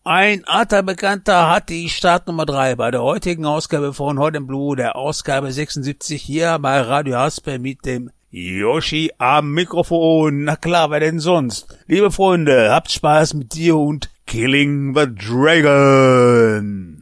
Ein alter Bekannter hat die Startnummer 3 bei der heutigen Ausgabe von Hot & Blue, der Ausgabe 76 hier bei Radio Haspe mit dem Yoshi am Mikrofon. Na klar, wer denn sonst? Liebe Freunde, habt Spaß mit dir und Killing the Dragon.